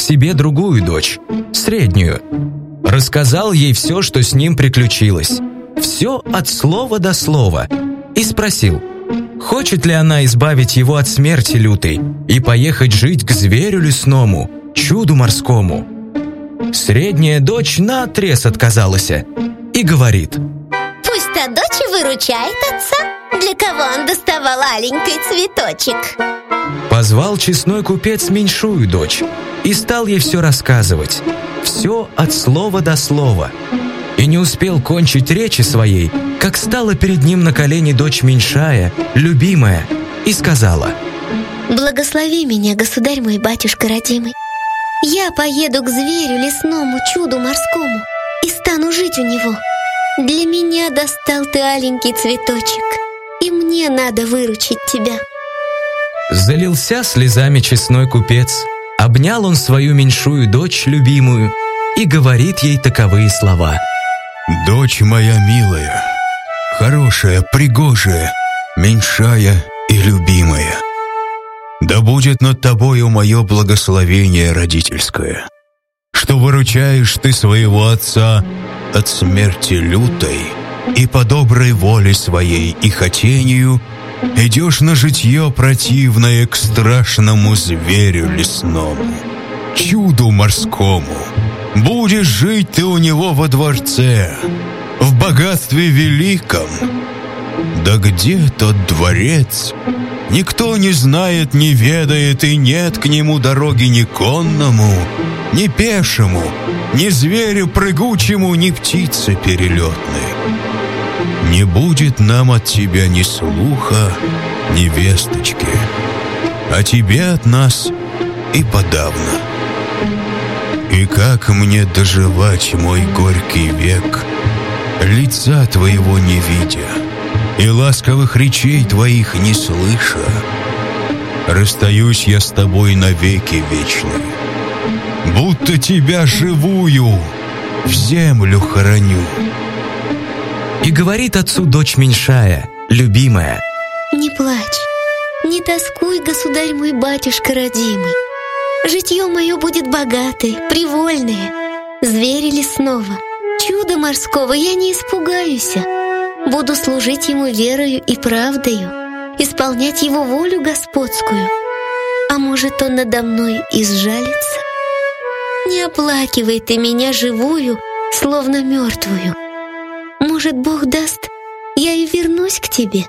себе другую дочь, среднюю. Рассказал ей все, что с ним приключилось. Все от слова до слова. И спросил, хочет ли она избавить его от смерти лютой и поехать жить к зверю лесному, чуду морскому. Средняя дочь наотрез отказалась и говорит: пусть та дочь выручает отца, для кого он доставал аленький цветочек. Позвал честной купец меньшую дочь и стал ей все рассказывать. Все от слова до слова. И не успел кончить речи своей, как стала перед ним на колени дочь меньшая, любимая, и сказала: благослови меня, государь мой, батюшка родимый. Я поеду к зверю лесному, чуду морскому, и стану жить у него. Для меня достал ты аленький цветочек, и мне надо выручить тебя. Залился слезами честной купец, обнял он свою меньшую дочь любимую и говорит ей таковые слова: «Дочь моя милая, хорошая, пригожая, меньшая и любимая, да будет над тобою мое благословение родительское, что выручаешь ты своего отца от смерти лютой и по доброй воле своей и хотению идешь на житье противное к страшному зверю лесному, чуду морскому. Будешь жить ты у него во дворце, в богатстве великом. Да где тот дворец? Никто не знает, не ведает, и нет к нему дороги ни конному, ни пешему, ни зверю прыгучему, ни птице перелетной. Не будет нам от тебя ни слуха, ни весточки, а тебе от нас и подавно. И как мне доживать мой горький век, лица твоего не видя и ласковых речей твоих не слыша? Расстаюсь я с тобой навеки вечные, будто тебя живую в землю хороню. И говорит отцу дочь меньшая, любимая: не плачь, не тоскуй, государь мой, батюшка родимый. Житье мое будет богатое, привольное. Зверя лесного, чуда морского я не испугаюсь. Буду служить ему верою и правдою, исполнять его волю господскую. А может, он надо мной и сжалится? Не оплакивай ты меня живую, словно мертвую. Может, Бог даст, я и вернусь к тебе.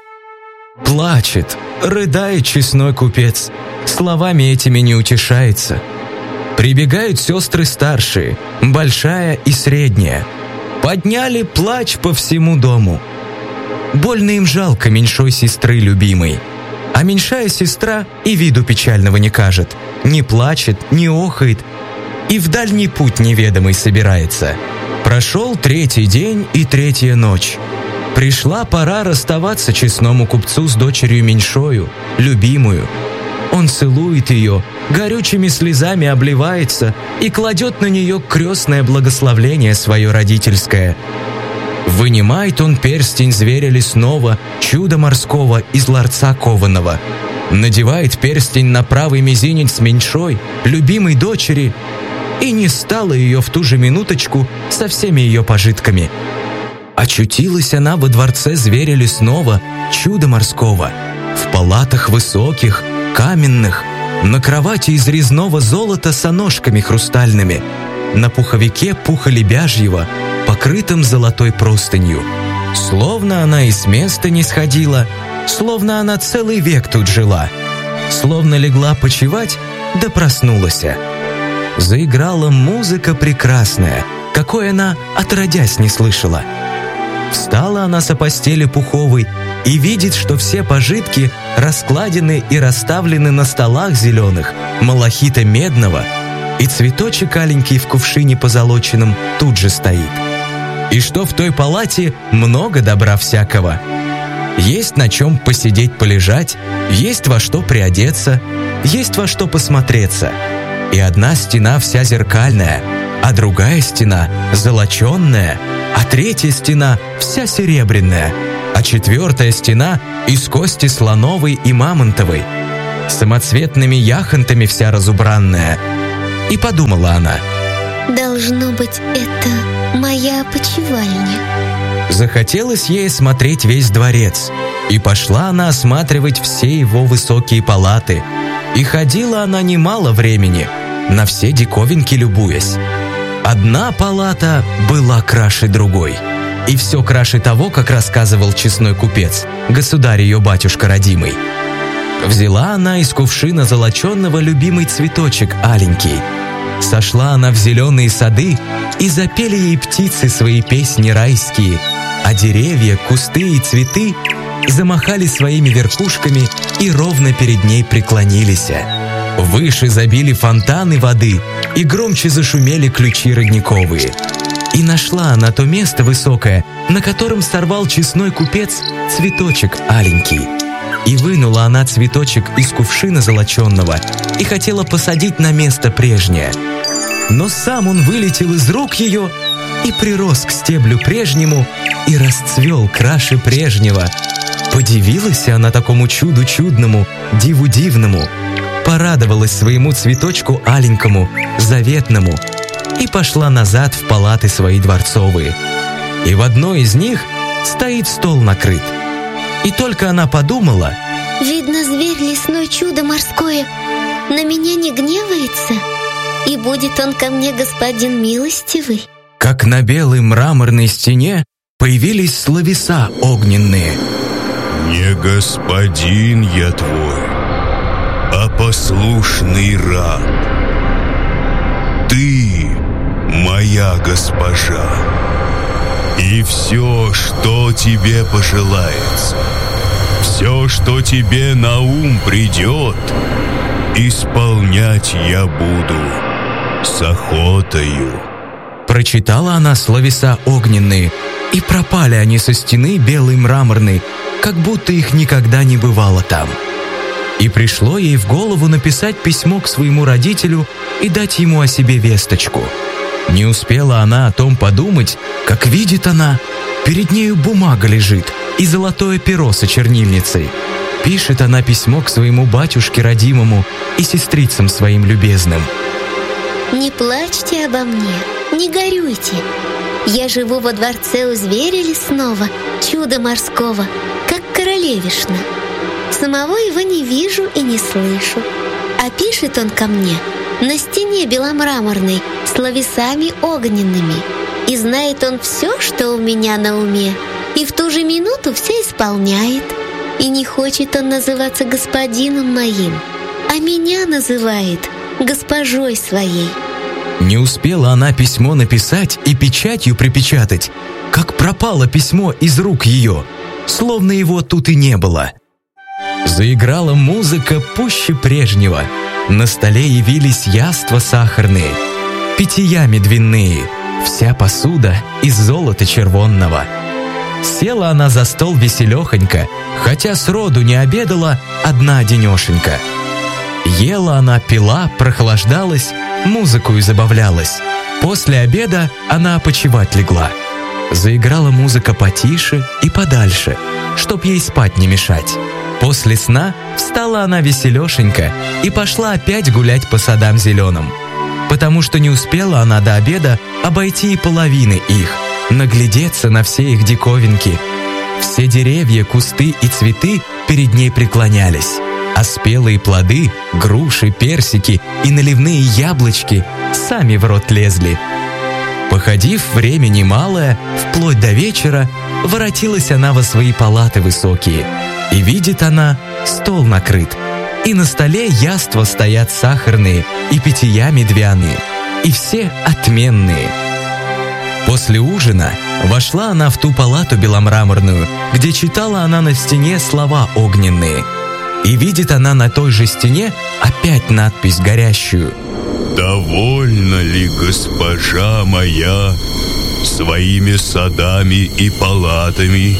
Плачет, рыдает честной купец, словами этими не утешается. Прибегают сестры старшие, большая и средняя. Подняли плач по всему дому. Больно им жалко меньшой сестры любимой. А меньшая сестра и виду печального не кажет, не плачет, не охает, и в дальний путь неведомый собирается. Прошел 3-й день и 3-я ночь. Пришла пора расставаться честному купцу с дочерью меньшою, любимую. Он целует ее, горючими слезами обливается и кладет на нее крестное благословление свое родительское. Вынимает он перстень зверя лесного, чуда морского из ларца кованого. Надевает перстень на правый мизинец меньшой, любимой дочери, и не стало ее в ту же минуточку со всеми ее пожитками. Очутилась она во дворце зверя лесного, чуда морского, в палатах высоких, каменных, на кровати из резного золота со ножками хрустальными, на пуховике пуха лебяжьего, покрытым золотой простынью. Словно она и с места не сходила, словно она целый век тут жила, словно легла почевать, да проснулась. Заиграла музыка прекрасная, какой она отродясь не слышала. Встала она со постели пуховой и видит, что все пожитки раскладены и расставлены на столах зеленых, малахита медного, и цветочек аленький в кувшине позолоченном тут же стоит. И что в той палате много добра всякого. Есть на чем посидеть, полежать, есть во что приодеться, есть во что посмотреться. И одна стена вся зеркальная, а другая стена золоченная, а 3-я стена вся серебряная, а 4-я стена из кости слоновой и мамонтовой, самоцветными яхонтами вся разубранная. И подумала она: должно быть, это моя опочивальня. захотелось ей осмотреть весь дворец, и пошла она осматривать все его высокие палаты. И ходила она немало времени, на все диковинки любуясь. Одна палата была краше другой, и все краше того, как рассказывал честной купец, государь ее батюшка родимый. Взяла она из кувшина золоченного любимый цветочек аленький. Сошла она в зеленые сады, и запели ей птицы свои песни райские, а деревья, кусты и цветы замахали своими верхушками и ровно перед ней преклонились. Выше забили фонтаны воды, и громче зашумели ключи родниковые. И нашла она то место высокое, на котором сорвал честной купец цветочек аленький. И вынула она цветочек из кувшина золоченного и хотела посадить на место прежнее. Но сам он вылетел из рук ее и прирос к стеблю прежнему и расцвел краше прежнего. Подивилась она такому чуду чудному, диву дивному, порадовалась своему цветочку аленькому, заветному, и пошла назад в палаты свои дворцовые. И в одной из них стоит стол накрыт. И только она подумала: видно, зверь лесной, чудо морское на меня не гневается, и будет он ко мне господин милостивый. Как на белой мраморной стене появились словеса огненные. «Не господин я твой, а послушный раб. Ты моя госпожа, и все, что тебе пожелается, все, что тебе на ум придет, исполнять я буду с охотою». Прочитала она словеса огненные, и пропали они со стены белой мраморной, как будто их никогда не бывало там. И пришло ей в голову написать письмо к своему родителю и дать ему о себе весточку. Не успела она о том подумать, как видит она, перед нею бумага лежит и золотое перо со чернильницей. Пишет она письмо к своему батюшке родимому и сестрицам своим любезным. Не плачьте обо мне, не горюйте. Я живу во дворце у зверя лесного, чуда морского, как королевишна. Самого его не вижу и не слышу. А пишет он ко мне на стене беломраморной словесами огненными. И знает он все, что у меня на уме, и в ту же минуту все исполняет. И не хочет он называться господином моим, а меня называет госпожой своей. Не успела она письмо написать и печатью припечатать, как пропало письмо из рук ее, словно его тут и не было. Заиграла музыка пуще прежнего. На столе явились яства сахарные, питья медвяные, вся посуда из золота червонного. Села она за стол веселехонько, хотя сроду не обедала одна-одинешенька. Ела она, пила, прохлаждалась, музыкою забавлялась. После обеда она опочивать легла. Заиграла музыка потише и подальше, чтоб ей спать не мешать. После сна встала она веселешенько и пошла опять гулять по садам зеленым, потому что не успела она до обеда обойти и половины их, наглядеться на все их диковинки. Все деревья, кусты и цветы перед ней преклонялись, а спелые плоды, груши, персики и наливные яблочки сами в рот лезли. Походив время немалое, вплоть до вечера, воротилась она во свои палаты высокие, и видит она, стол накрыт, и на столе яства стоят сахарные и питья медвяные, и все отменные. После ужина вошла она в ту палату беломраморную, где читала она на стене слова огненные, и видит она на той же стене опять надпись горящую: «Довольна ли госпожа моя своими садами и палатами,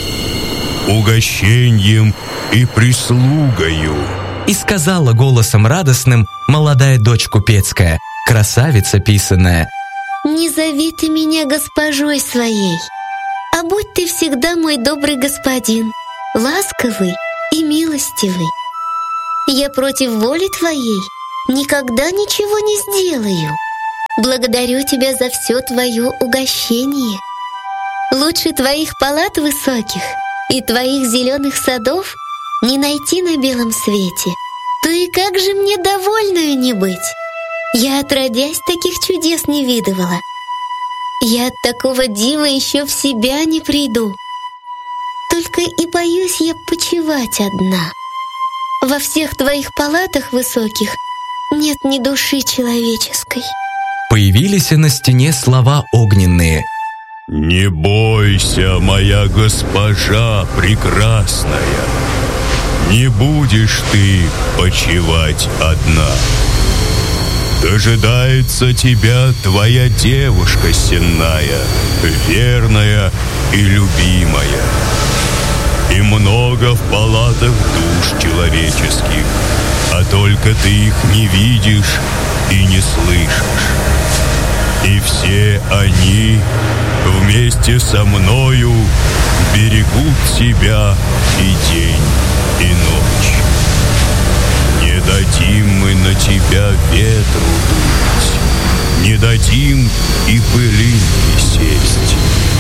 угощением и прислугою?» И сказала голосом радостным молодая дочь купецкая, красавица писаная: «Не зови ты меня госпожой своей, а будь ты всегда мой добрый господин, ласковый и милостивый. Я против воли твоей никогда ничего не сделаю. Благодарю тебя за все твое угощение. Лучше твоих палат высоких и твоих зеленых садов не найти на белом свете. То и как же мне довольную не быть? Я отродясь таких чудес не видывала. Я от такого дива еще в себя не приду. Только и боюсь я почивать одна. Во всех твоих палатах высоких нет ни души человеческой. Появились на стене слова огненные. «Не бойся, моя госпожа прекрасная, не будешь ты почивать одна. Дожидается тебя твоя девушка сенная, верная и любимая. И много в палатах душ человеческих, а только ты их не видишь и не слышишь. И все они вместе со мною берегут тебя и день, и ночь. Не дадим мы на тебя ветру дуть, не дадим и пылинке сесть».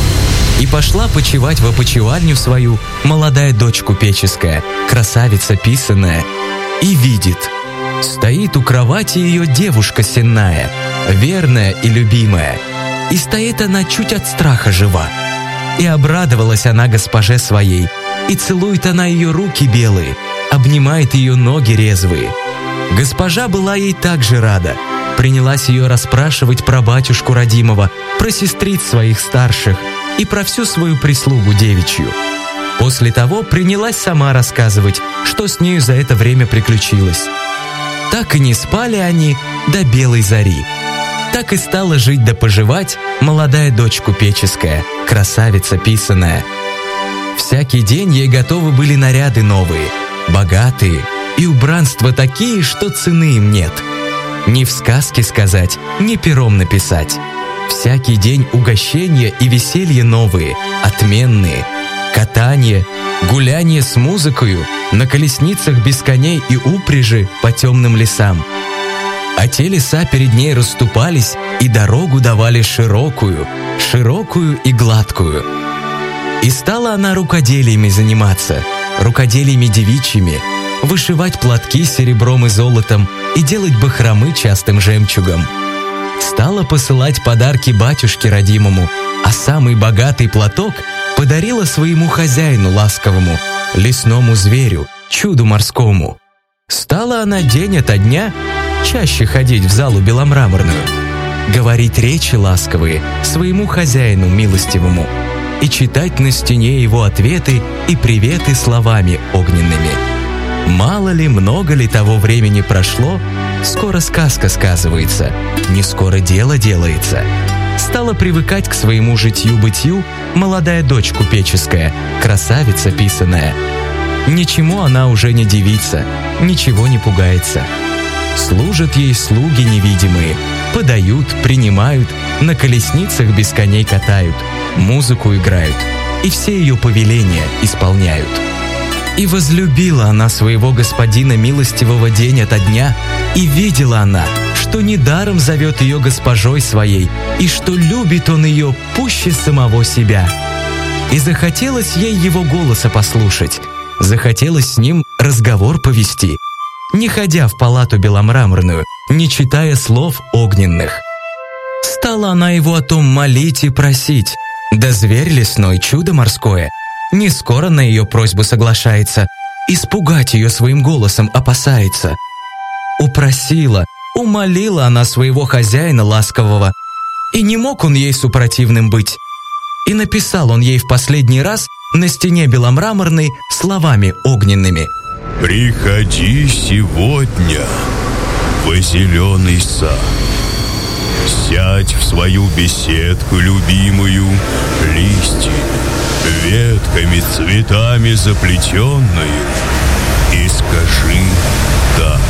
И пошла почивать в опочивальню свою молодая дочь купеческая, красавица писаная, и видит, стоит у кровати ее девушка сенная, верная и любимая, и стоит она чуть от страха жива. И обрадовалась она госпоже своей, и целует она ее руки белые, обнимает ее ноги резвые. Госпожа была ей также рада, принялась ее расспрашивать про батюшку родимого, про сестриц своих старших и про всю свою прислугу девичью. После того принялась сама рассказывать, что с нею за это время приключилось. Так и не спали они до белой зари. Так и стала жить да поживать молодая дочь купеческая, красавица писаная. Всякий день ей готовы были наряды новые, богатые, и убранства такие, что цены им нет. Ни в сказке сказать, ни пером написать. Всякий день угощения и веселье новые, отменные. Катание, гуляние с музыкою, на колесницах без коней и упряжи по темным лесам. А те леса перед ней расступались и дорогу давали широкую, широкую и гладкую. И стала она рукоделиями заниматься, рукоделиями девичьими, вышивать платки серебром и золотом и делать бахромы частым жемчугом. Стала посылать подарки батюшке родимому, а самый богатый платок подарила своему хозяину ласковому, лесному зверю, чуду морскому. Стала она день ото дня чаще ходить в залу беломраморную, говорить речи ласковые своему хозяину милостивому и читать на стене его ответы и приветы словами огненными. Мало ли, много ли того времени прошло, скоро сказка сказывается, не скоро дело делается. Стала привыкать к своему житью-бытию молодая дочь купеческая, красавица писаная. Ничему она уже не дивится, ничего не пугается. Служат ей слуги невидимые, подают, принимают, на колесницах без коней катают, музыку играют, и все ее повеления исполняют. И возлюбила она своего господина милостивого день ото дня, и видела она, что недаром зовет ее госпожой своей, и что любит он ее пуще самого себя. И захотелось ей его голоса послушать, захотелось с ним разговор повести, не ходя в палату беломраморную, не читая слов огненных. Стала она его о том молить и просить, да зверь лесной, чудо морское, не скоро на ее просьбу соглашается, испугать ее своим голосом опасается. Упросила, умолила она своего хозяина ласкового, и не мог он ей супротивным быть. И написал он ей в последний раз на стене беломраморной словами огненными: «Приходи сегодня в зеленый сад, сядь в свою беседку любимую, листьями, ветками, цветами заплетенную, и скажи так: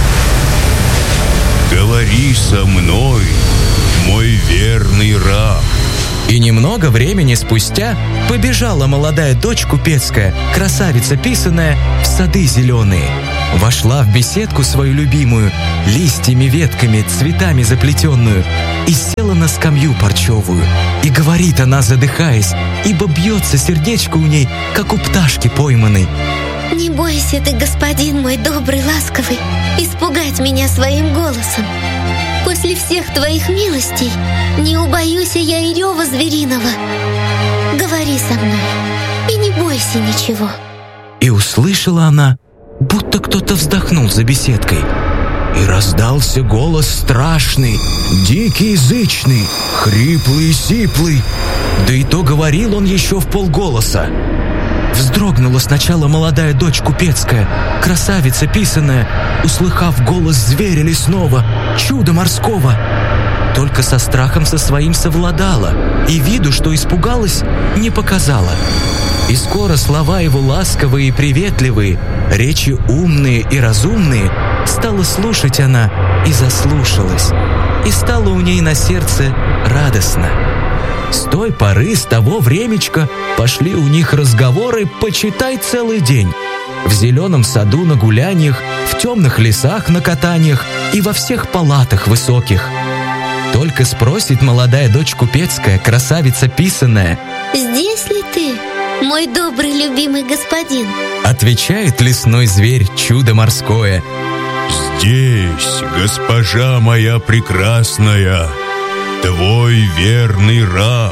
говори со мной, мой верный раб». И немного времени спустя побежала молодая дочь купецкая, красавица писаная, в сады зеленые. вошла в беседку свою любимую, листьями, ветками, цветами заплетенную, и села на скамью парчевую. И говорит она, задыхаясь, ибо бьется сердечко у ней, как у пташки пойманной: «Не бойся ты, господин мой добрый, ласковый, испугать меня своим голосом. После всех твоих милостей не убоюсь я и рева звериного. Говори со мной и не бойся ничего». И услышала она, будто кто-то вздохнул за беседкой. И раздался голос страшный, дикий, язычный, хриплый и сиплый. Да и то говорил он еще вполголоса. Вздрогнула сначала молодая дочь купецкая, красавица писаная, услыхав голос зверя лесного, чуда морского. Только со страхом со своим совладала, и виду, что испугалась, не показала. И скоро слова его ласковые и приветливые, речи умные и разумные, стала слушать она и заслушалась, и стало у ней на сердце радостно. С той поры, с того времечка пошли у них разговоры, почитай, целый день. В зеленом саду на гуляниях, в темных лесах на катаниях и во всех палатах высоких. Только спросит молодая дочь купецкая, красавица писаная: «Здесь ли ты, мой добрый любимый господин?» Отвечает лесной зверь, чудо морское: «Здесь, госпожа моя прекрасная, твой верный раб,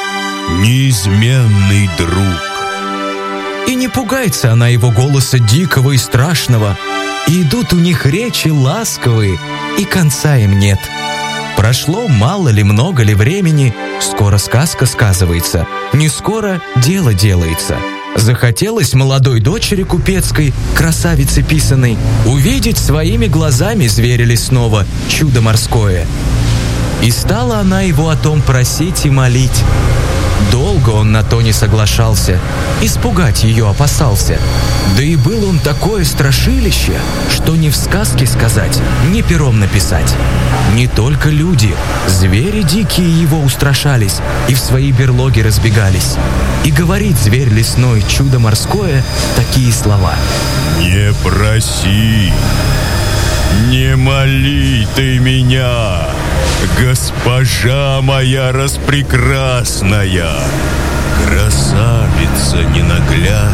неизменный друг». И не пугается она его голоса дикого и страшного, и идут у них речи ласковые, и конца им нет. Прошло мало ли, много ли времени, скоро сказка сказывается, не скоро дело делается. Захотелось молодой дочери купецкой, красавице писаной, увидеть своими глазами зверя лесного, чудо морское. И стала она его о том просить и молить. Долго он на то не соглашался, испугать ее опасался. Да и был он такое страшилище, что ни в сказке сказать, ни пером написать. Не только люди, звери дикие его устрашались и в свои берлоги разбегались. И говорит зверь лесной, чудо морское, такие слова: «Не проси, не моли ты меня, госпожа моя распрекрасная, красавица ненаглядная,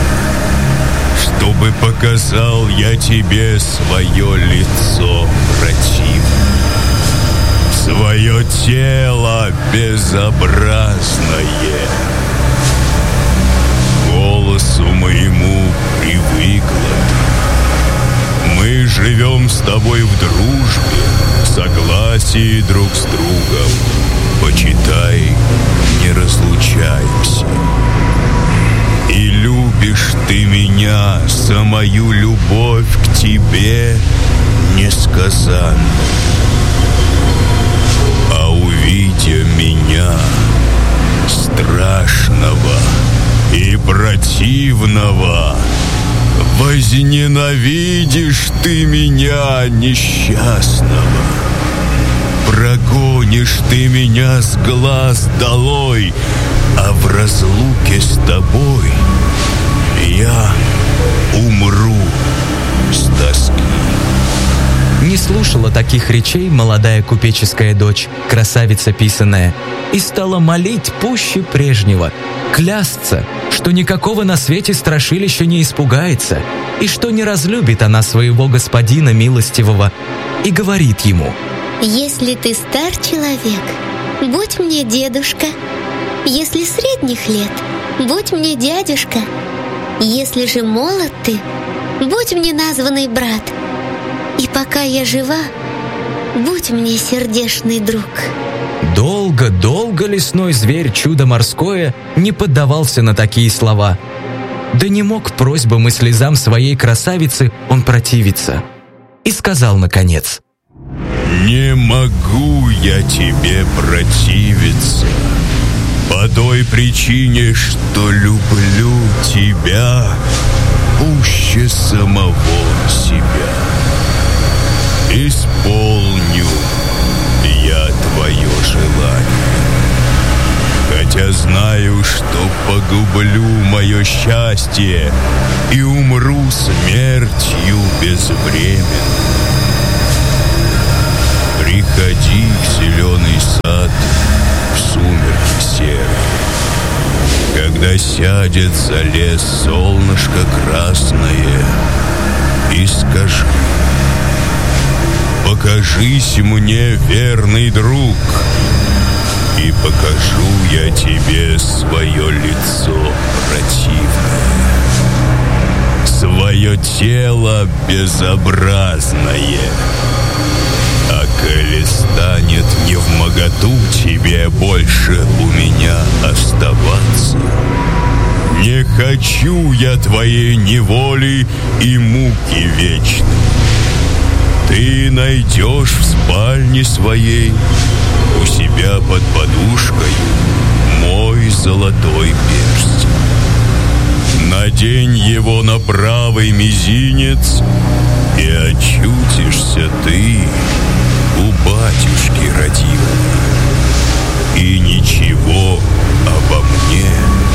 чтобы показал я тебе свое лицо противное, свое тело безобразное. Голосу моему привыкла ты. Мы живем с тобой в дружбе, в согласии друг с другом. Почитай, не разлучаемся. И любишь ты меня, самую любовь к тебе несказанно. А увидя меня, страшного и противного, возненавидишь ты меня, несчастного. Прогонишь ты меня с глаз долой, а в разлуке с тобой я умру с тоски». Не слушала таких речей молодая купеческая дочь, красавица писаная, и стала молить пуще прежнего, клясться, что никакого на свете страшилища не испугается, и что не разлюбит она своего господина милостивого, и говорит ему: «Если ты стар человек, будь мне дедушка. Если средних лет, будь мне дядюшка. Если же молод ты, будь мне названный брат. И пока я жива, будь мне сердечный друг». Долго-долго лесной зверь, чудо морское, не поддавался на такие слова. Да не мог просьбам и слезам своей красавицы он противиться. И сказал наконец: «Не могу я тебе противиться по той причине, что люблю тебя пуще самого себя. Исполню я твое желание, хотя знаю, что погублю мое счастье и умру смертью безвременной. Приходи в зеленый сад в сумерки серые, когда сядет за лес солнышко красное, и скажи: покажись мне, верный друг, и покажу я тебе свое лицо противное, свое тело безобразное. А коли станет невмоготу тебе больше у меня оставаться, не хочу я твоей неволи и муки вечной. Ты найдешь в спальне своей у себя под подушкой мой золотой перстень. Надень его на правый мизинец, и очутишься ты у батюшки родимого, и ничего обо мне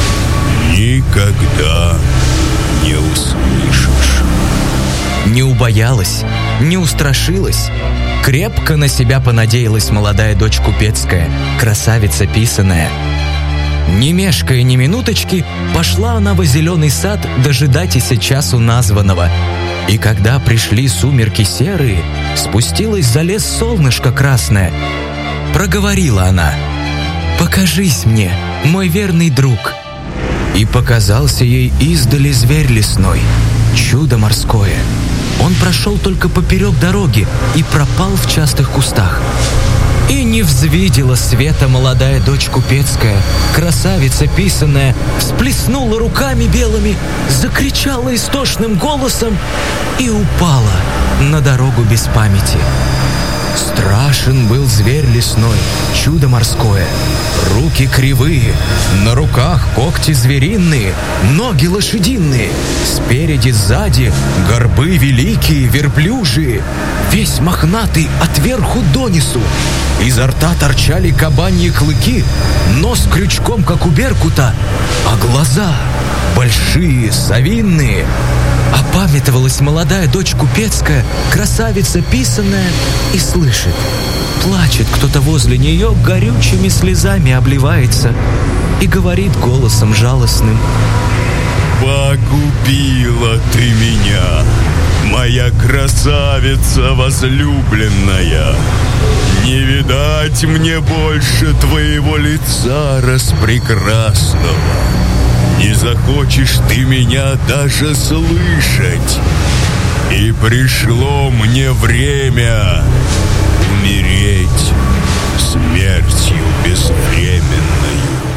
никогда не услышишь. Не убоялась, не устрашилась. Крепко на себя понадеялась молодая дочь купецкая, красавица писаная. Не мешкая ни минуточки, пошла она во зеленый сад дожидатися часу названного. И когда пришли сумерки серые, спустилась за лес солнышко красное. Проговорила она: «Покажись мне, мой верный друг». И показался ей издали зверь лесной, чудо морское. Он прошел только поперек дороги и пропал в частых кустах. И не взвидела света молодая дочь купецкая, красавица писаная, всплеснула руками белыми, закричала истошным голосом и упала на дорогу без памяти. Страшен был зверь лесной, чудо морское. Руки кривые, на руках когти звериные, ноги лошадиные, спереди, сзади горбы великие, верблюжие, весь мохнатый отверху донизу. Изо рта торчали кабаньи клыки, нос крючком, как у беркута, а глаза большие, совинные. Опамятовалась молодая дочь купецкая, красавица писаная, и слышит: плачет кто-то возле нее, горючими слезами обливается, и говорит голосом жалостным: «Погубила ты меня, моя красавица возлюбленная! Не видать мне больше твоего лица распрекрасного! Не захочешь ты меня даже слышать, и пришло мне время умереть смертью безвременной».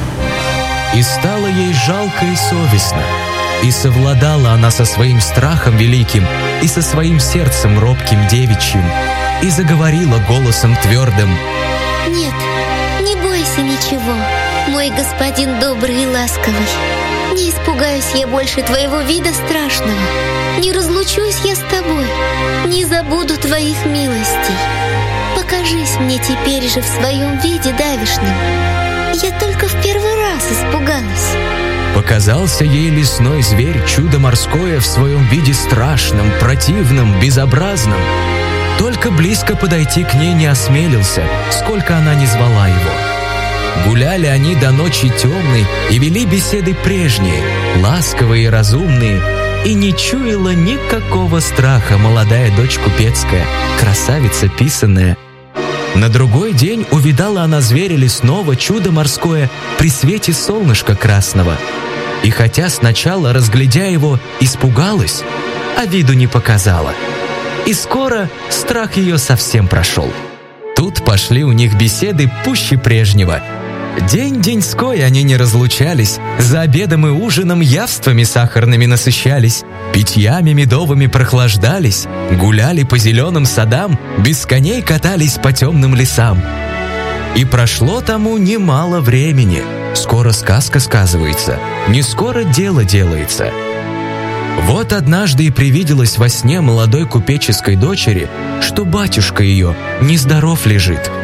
И стало ей жалко и совестно, и совладала она со своим страхом великим и со своим сердцем робким девичьим, и заговорила голосом твердым: «Нет, не бойся ничего, мой господин добрый и ласковый. Не испугаюсь я больше твоего вида страшного, не разлучусь я с тобой, не забуду твоих милостей. Покажись мне теперь же в своем виде давешнем. Я только в первый раз испугалась». Показался ей лесной зверь, чудо морское, в своем виде страшном, противном, безобразном. Только близко подойти к ней не осмелился, сколько она не звала его. Гуляли они до ночи темной и вели беседы прежние, ласковые и разумные, и не чуяла никакого страха молодая дочь купецкая, красавица писаная. На другой день увидала она зверя лесного, чудо морское, при свете солнышка красного. И хотя сначала, разглядя его, испугалась, а виду не показала. И скоро страх ее совсем прошел. Тут пошли у них беседы пуще прежнего. День-деньской они не разлучались, за обедом и ужином явствами сахарными насыщались, питьями медовыми прохлаждались, гуляли по зеленым садам, без коней катались по темным лесам. И прошло тому немало времени. Скоро сказка сказывается, не скоро дело делается. Вот однажды и привиделось во сне молодой купеческой дочери, что батюшка ее нездоров лежит.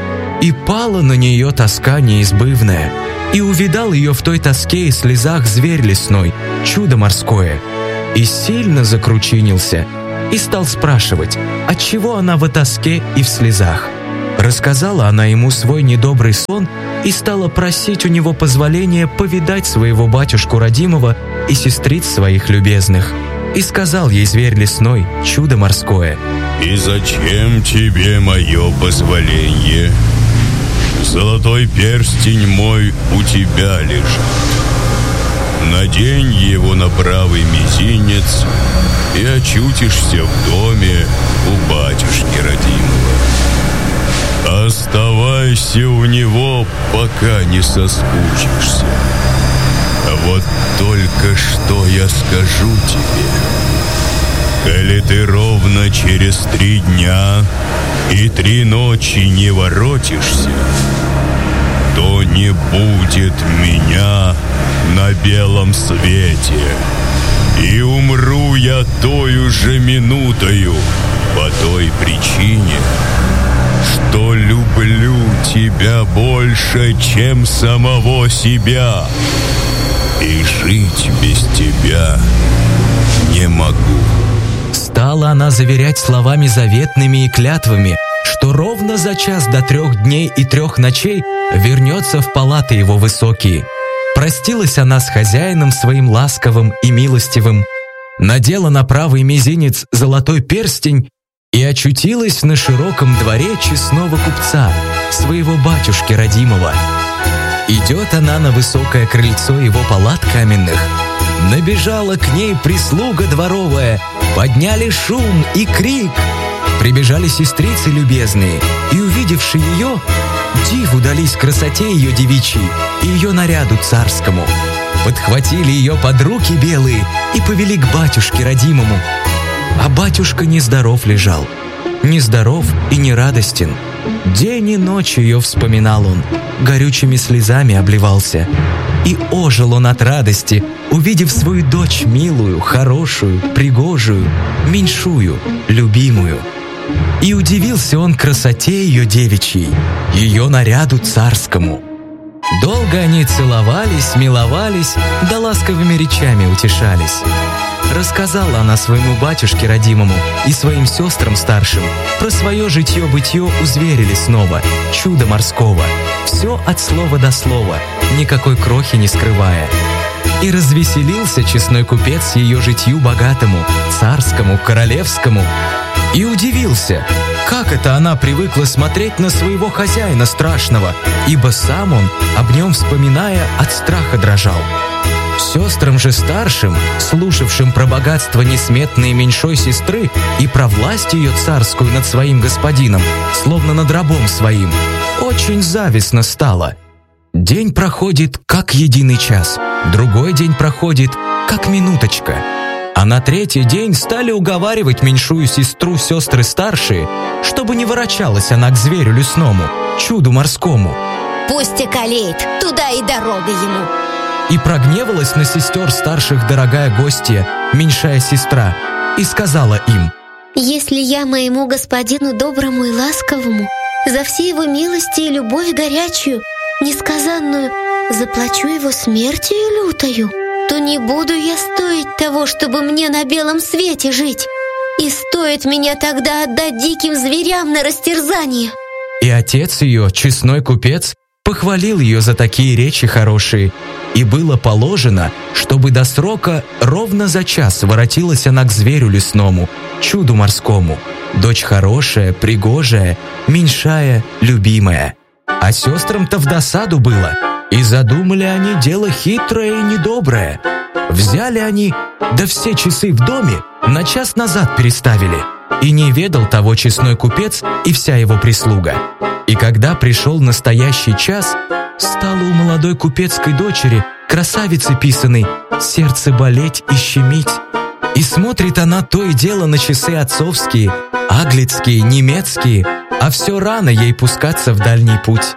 И пала на нее тоска неизбывная, и увидал ее в той тоске и слезах зверь лесной, чудо морское, и сильно закручинился, и стал спрашивать, отчего она в тоске и в слезах. Рассказала она ему свой недобрый сон и стала просить у него позволения повидать своего батюшку родимого и сестриц своих любезных. И сказал ей зверь лесной, чудо морское: «И зачем тебе мое позволение? Золотой перстень мой у тебя лежит. Надень его на правый мизинец и очутишься в доме у батюшки родимого. Оставайся у него, пока не соскучишься. Вот только что я скажу тебе. Коли ты ровно через 3 дня и 3 ночи не воротишься, то не будет меня на белом свете, и умру я тою же минутою по той причине, что люблю тебя больше, чем самого себя, и жить без тебя не могу». Стала она заверять словами заветными и клятвами, что ровно за час до 3 дней и 3 ночей вернется в палаты его высокие. Простилась она с хозяином своим ласковым и милостивым, надела на правый мизинец золотой перстень и очутилась на широком дворе честного купца, своего батюшки родимого. Идет она на высокое крыльцо его палат каменных. Набежала к ней прислуга дворовая, подняли шум и крик. Прибежали сестрицы любезные, и, увидевши ее, диву дались красоте ее девичьей и ее наряду царскому. Подхватили ее под руки белые и повели к батюшке родимому. А батюшка нездоров лежал, нездоров и нерадостен. День и ночь ее вспоминал он, горючими слезами обливался. И ожил он от радости, увидев свою дочь милую, хорошую, пригожую, меньшую, любимую. И удивился он красоте ее девичьей, ее наряду царскому. Долго они целовались, миловались, да ласковыми речами утешались. Рассказала она своему батюшке родимому и своим сестрам старшим про свое житье-бытье у зверя лесного, чудо морского, все от слова до слова, никакой крохи не скрывая. И развеселился честной купец ее житью богатому, царскому, королевскому, и удивился, как это она привыкла смотреть на своего хозяина страшного, ибо сам он, об нем вспоминая, от страха дрожал. Сестрам же старшим, слушавшим про богатство несметной меньшой сестры и про власть ее царскую над своим господином, словно над рабом своим, очень завистно стало. День проходит, как единый час, другой день проходит, как минуточка. А на 3-й день стали уговаривать меньшую сестру сестры старшие, чтобы не ворочалась она к зверю лесному, чуду морскому. Пусть околеет, туда и дорога ему. И прогневалась на сестер старших дорогая гостья, меньшая сестра, и сказала им: «Если я моему господину доброму и ласковому за все его милости и любовь горячую, несказанную, заплачу его смертью лютою, то не буду я стоить того, чтобы мне на белом свете жить, и стоит меня тогда отдать диким зверям на растерзание». И отец ее, честной купец, похвалил ее за такие речи хорошие, и было положено, чтобы до срока ровно за час воротилась она к зверю лесному, чуду морскому, дочь хорошая, пригожая, меньшая, любимая. А сестрам-то в досаду было, и задумали они дело хитрое и недоброе. Взяли они, да все часы в доме на час назад переставили, и не ведал того честной купец и вся его прислуга. И когда пришел настоящий час, стало у молодой купецкой дочери, красавицы писаной, сердце болеть и щемить. И смотрит она то и дело на часы отцовские, аглицкие, немецкие, а все рано ей пускаться в дальний путь.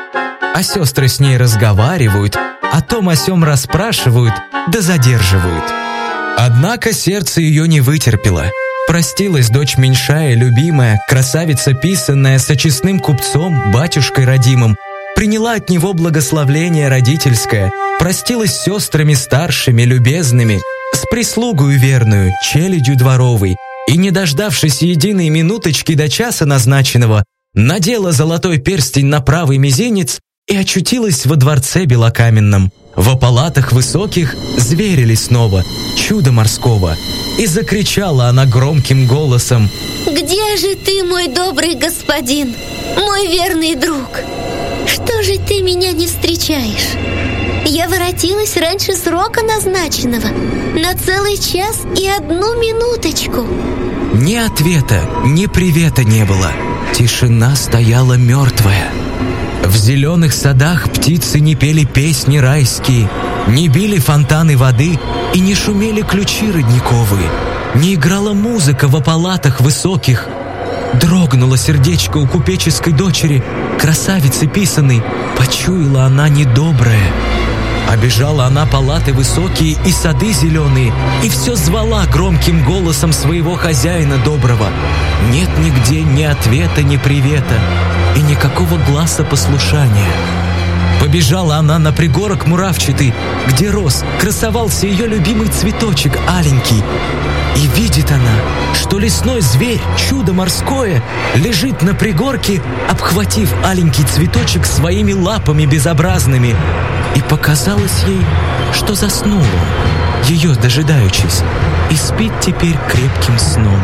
А сестры с ней разговаривают, о том о сём расспрашивают, да задерживают. Однако сердце ее не вытерпело, Простилась дочь меньшая, любимая, красавица писанная, со честным купцом, батюшкой родимым, приняла от него благословление родительское, простилась с сестрами старшими, любезными, с прислугою верную, челядью дворовой, и, не дождавшись единой минуточки до часа назначенного, надела золотой перстень на правый мизинец и очутилась во дворце белокаменном. Во палатах высоких зверили снова чудо морского, и закричала она громким голосом: «Где же ты, мой добрый господин, мой верный друг? Что же ты меня не встречаешь? Я воротилась раньше срока назначенного, на целый час и 1 минуточку». Ни ответа, ни привета не было. Тишина стояла мертвая. В зеленых садах птицы не пели песни райские, не били фонтаны воды и не шумели ключи родниковые, не играла музыка во палатах высоких. Дрогнуло сердечко у купеческой дочери, красавицы писаной, почуяла она недоброе. Обежала она палаты высокие и сады зеленые, и все звала громким голосом своего хозяина доброго. Нет нигде ни ответа, ни привета, и никакого гласа послушания. Побежала она на пригорок муравчатый, где рос, красовался ее любимый цветочек аленький. И видит она, что лесной зверь, чудо морское, лежит на пригорке, обхватив аленький цветочек своими лапами безобразными. И показалось ей, что заснул он, ее дожидаючись, и спит теперь крепким сном.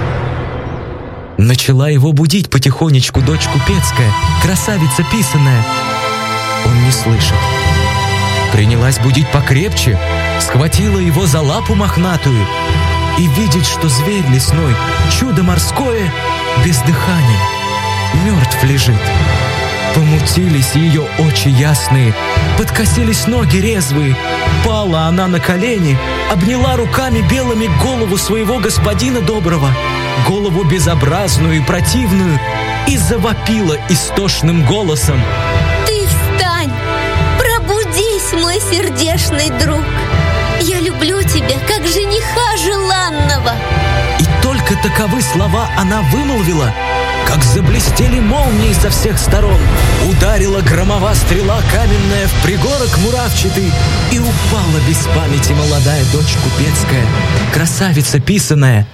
Начала его будить потихонечку дочь купецкая, красавица писаная. Он не слышит. Принялась будить покрепче, схватила его за лапу мохнатую и видит, что зверь лесной, чудо морское, без дыхания, мертв лежит. Помутились ее очи ясные, подкосились ноги резвые. Пала она на колени, обняла руками белыми голову своего господина доброго, голову безобразную и противную, и завопила истошным голосом: «Ты встань! Пробудись, мой сердечный друг! Я люблю тебя, как жениха желанного!» И только таковы слова она вымолвила, как заблестели молнии со всех сторон, ударила громова стрела каменная в пригорок муравчатый, и упала без памяти молодая дочь купецкая, красавица писаная.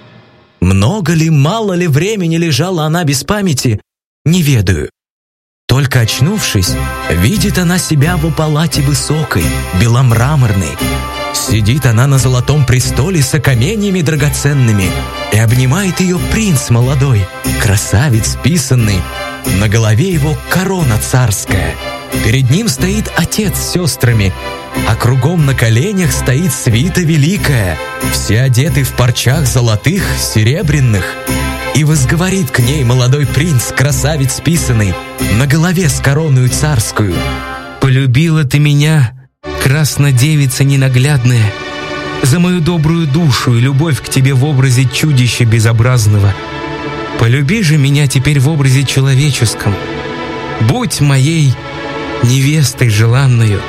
Много ли, мало ли времени лежала она без памяти, не ведаю. Только очнувшись, видит она себя в палате высокой, беломраморной. Сидит она на золотом престоле с каменьями драгоценными, и обнимает ее принц молодой, красавец писанный. На голове его корона царская. Перед ним стоит отец с сестрами, а кругом на коленях стоит свита великая, все одеты в парчах золотых, серебряных. И возговорит к ней молодой принц, красавец писаный, на голове с короною царскую: «Полюбила ты меня, краснодевица ненаглядная, за мою добрую душу и любовь к тебе в образе чудища безобразного. Полюби же меня теперь в образе человеческом. Будь моей невестой желанною».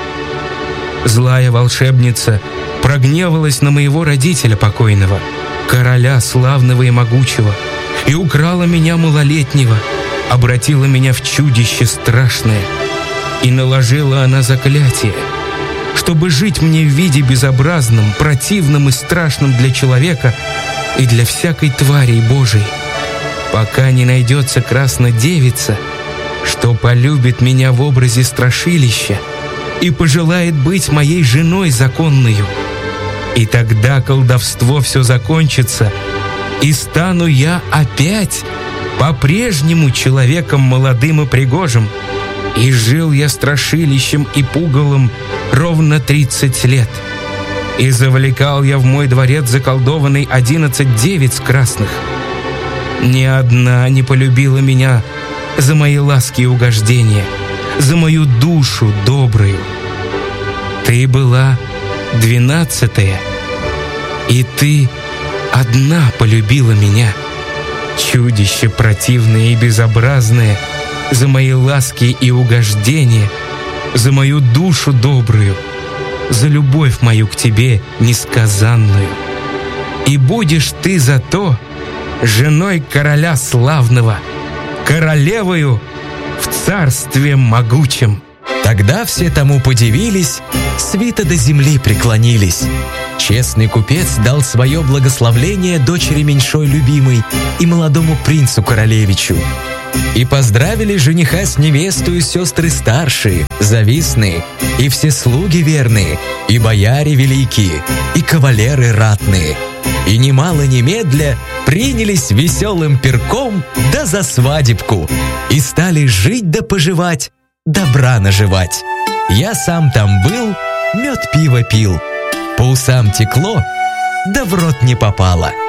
Злая волшебница прогневалась на моего родителя покойного, короля славного и могучего, и украла меня малолетнего, обратила меня в чудище страшное. И наложила она заклятие, чтобы жить мне в виде безобразном, противном и страшном для человека и для всякой твари Божией, пока не найдется краснодевица, что полюбит меня в образе страшилища и пожелает быть моей женой законною. И тогда колдовство все закончится, и стану я опять по-прежнему человеком молодым и пригожим. И жил я страшилищем и пугалом ровно 30 лет. И завлекал я в мой дворец заколдованный 11 девиц красных. Ни одна не полюбила меня за мои ласки и угождения, за мою душу добрую. Ты была 12-я, и ты одна полюбила меня, чудище противное и безобразное, за мои ласки и угождения, за мою душу добрую, за любовь мою к тебе несказанную. И будешь ты за то женой короля славного, королевою в царстве могучем». Тогда все тому подивились, свита до земли преклонились. Честный купец дал свое благословление дочери меньшой любимой и молодому принцу-королевичу. И поздравили жениха с невестою сестры старшие, завистные, и все слуги верные, и бояре великие, и кавалеры ратные. И немало немедля принялись веселым пирком да за свадебку, и стали жить да поживать, добра наживать. Я сам там был, мед пиво пил, по усам текло, да в рот не попало.